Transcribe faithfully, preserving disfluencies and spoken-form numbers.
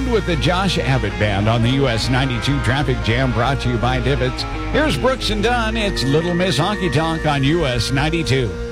Wind with the Josh Abbott Band on the U S ninety-two Traffic Jam, brought to you by Divots. Here's Brooks and Dunn. It's Little Miss Honky Tonk on U S ninety-two.